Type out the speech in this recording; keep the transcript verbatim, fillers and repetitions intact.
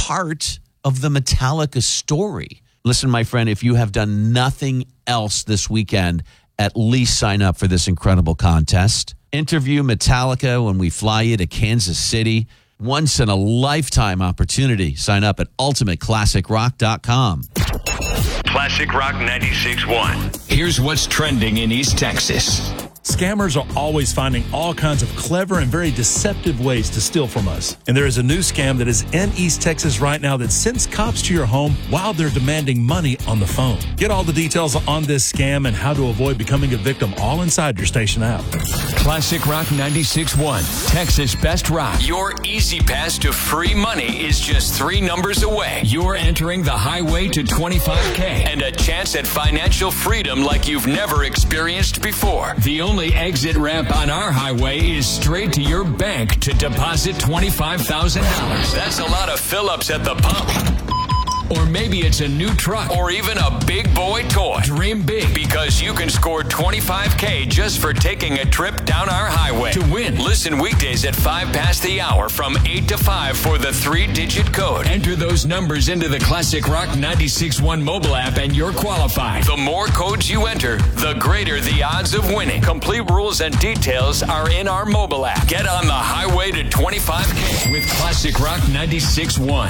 part of the Metallica story. Listen, my friend, if you have done nothing else this weekend, at least sign up for this incredible contest. Interview Metallica when we fly you to Kansas City. Once in a lifetime opportunity. Sign up at ultimate classic rock dot com. Classic Rock ninety-six point one. Here's what's trending in East Texas. Scammers are always finding all kinds of clever and very deceptive ways to steal from us. And there is a new scam that is in East Texas right now that sends cops to your home while they're demanding money on the phone. Get all the details on this scam and how to avoid becoming a victim all inside your station app. Classic Rock ninety-six point one, Texas Best Rock. Your easy pass to free money is just three numbers away. You're entering the highway to twenty-five K and a chance at financial freedom like you've never experienced before. The only only exit ramp on our highway is straight to your bank to deposit twenty-five thousand dollars. That's a lot of fill-ups at the pump. Or maybe it's a new truck. Or even a big boy toy. Dream big, because you can score twenty-five K just for taking a trip down our highway. To win, listen weekdays at five past the hour from eight to five for the three-digit code. Enter those numbers into the Classic Rock ninety-six point one mobile app and you're qualified. The more codes you enter, the greater the odds of winning. Complete rules and details are in our mobile app. Get on the highway to twenty-five K with Classic Rock ninety-six point one.